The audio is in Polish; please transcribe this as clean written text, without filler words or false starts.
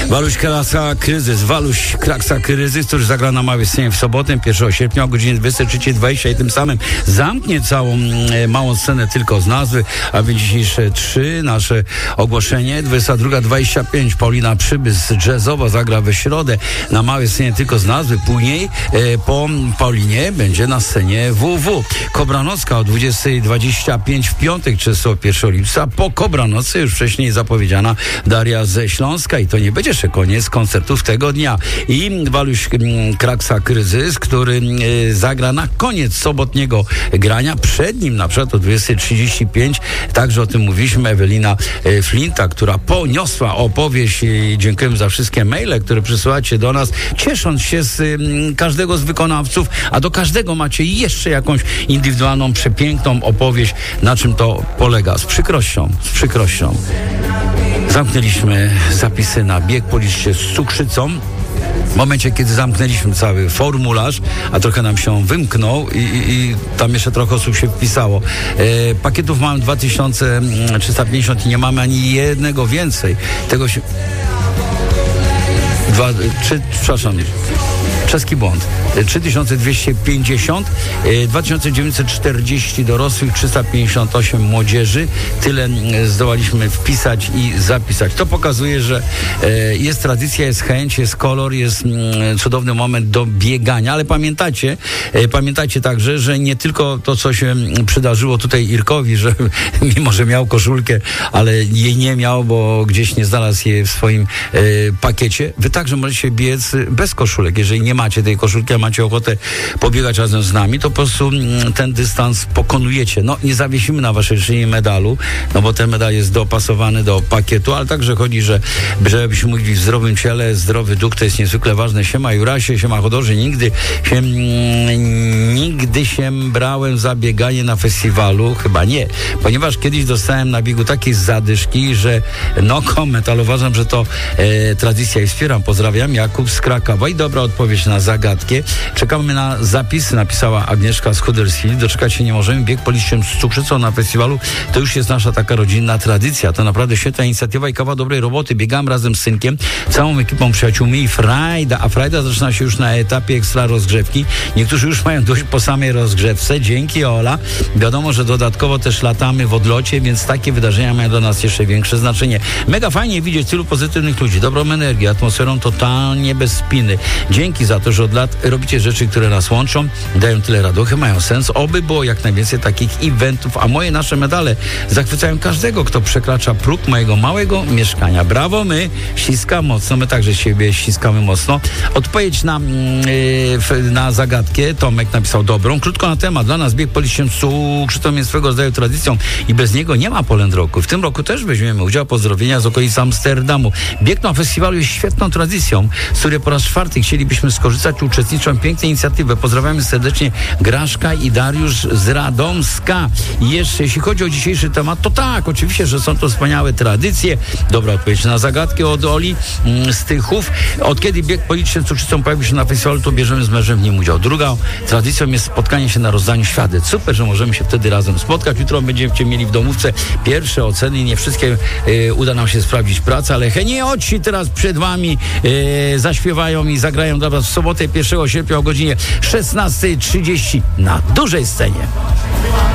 Waluś Kraksa Kryzys, który zagra na małej scenie w sobotę, 1 sierpnia o godzinie 23:20 i tym samym zamknie całą małą scenę tylko z nazwy, a więc dzisiejsze 3 nasze ogłoszenie. 22:25 Paulina Przybys jazzowa zagra we środę na małej scenie tylko z nazwy. Później po Paulinie będzie na scenie WW. Kobranocka o 20:25 w piątek, 31 lipca. Po Kobranocy już wcześniej zapowiedziana Daria ze Śląska i to nie będzie jeszcze koniec koncertów tego dnia. I Waluś Kraksa Kryzys, który zagra na koniec sobotniego grania. Przed nim na przykład o 20:35, także o tym mówiliśmy, Ewelina Flinta, która poniosła opowieść i dziękujemy za wszystkie maile, które przysyłacie do nas, ciesząc się z każdego z wykonawców, a do każdego macie jeszcze jakąś indywidualną, przepiękną opowieść, na czym to polega. Z przykrością. Zamknęliśmy zapisy na bieg po liście z cukrzycą. W momencie, kiedy zamknęliśmy cały formularz, a trochę nam się wymknął i tam jeszcze trochę osób się wpisało. Pakietów mamy 2350 i nie mamy ani jednego więcej. Tego się... Czeski błąd. 3250, 2940 dorosłych, 358 młodzieży. Tyle zdołaliśmy wpisać i zapisać. To pokazuje, że jest tradycja, jest chęć, jest kolor, jest cudowny moment do biegania, ale pamiętajcie także, że nie tylko to, co się przydarzyło tutaj Irkowi, że mimo, że miał koszulkę, ale jej nie miał, bo gdzieś nie znalazł jej w swoim pakiecie. Wy także możecie biec bez koszulek. Jeżeli nie macie tej koszulki, a macie ochotę pobiegać razem z nami, to po prostu ten dystans pokonujecie. No, nie zawiesimy na waszej szyi medalu, no bo ten medal jest dopasowany do pakietu, ale także chodzi, żebyśmy mówili w zdrowym ciele, zdrowy duch, to jest niezwykle ważne. Siema Jurasie, siema Chodorze, nigdy się brałem za bieganie na festiwalu, chyba nie, ponieważ kiedyś dostałem na biegu takiej zadyszki, że no koment, ale uważam, że to tradycja i wspieram. Pozdrawiam, Jakub z Krakowa. I dobra odpowiedź na zagadkę. Czekamy na zapisy, napisała Agnieszka z Huddersfield. Doczekać się nie możemy. Bieg po liście z cukrzycą na festiwalu to już jest nasza taka rodzinna tradycja. To naprawdę świetna inicjatywa i kawał dobrej roboty. Biegam razem z synkiem, całą ekipą przyjaciółmi i frajda. A frajda zaczyna się już na etapie ekstra rozgrzewki. Niektórzy już mają dość po samej rozgrzewce. Dzięki, Ola. Wiadomo, że dodatkowo też latamy w odlocie, więc takie wydarzenia mają dla nas jeszcze większe znaczenie. Mega fajnie widzieć tylu pozytywnych ludzi, dobrą energię, atmosferą totalnie bez spiny. Dzięki za to, że od lat robicie rzeczy, które nas łączą, dają tyle radości, mają sens. Oby było jak najwięcej takich eventów, a nasze medale zachwycają każdego, kto przekracza próg mojego małego mieszkania. Brawo, my ściskamy mocno, my także siebie ściskamy mocno. Odpowiedź na zagadkę Tomek napisał dobrą. Krótko na temat. Dla nas bieg po liście cukrzycą jest swego rodzaju tradycją i bez niego nie ma Poland Roku. W tym roku też weźmiemy udział. Pozdrowienia z okolic Amsterdamu. Bieg na festiwalu jest świetną tradycją, z której po raz 4 chcielibyśmy skorzystać, uczestniczą w pięknej inicjatywie. Pozdrawiamy serdecznie Graszka i Dariusz z Radomska. I jeszcze jeśli chodzi o dzisiejszy temat, to tak, oczywiście, że są to wspaniałe tradycje. Dobra odpowiedź na zagadkę od Oli z Tychów. Od kiedy bieg po liście z cukrzycą pojawił się na festiwalu, to bierzemy z mężem w nim udział. Drugą tradycją jest spotkanie się na rozdaniu świadectw. Super, że możemy się wtedy razem spotkać. Jutro będziemy mieli w domówce pierwsze oceny. Nie wszystkie uda nam się sprawdzić pracę, ale Henioci teraz przed wami zaśpiewają i zagrają dla was w sobotę 1 sierpnia o godzinie 16:30 na dużej scenie.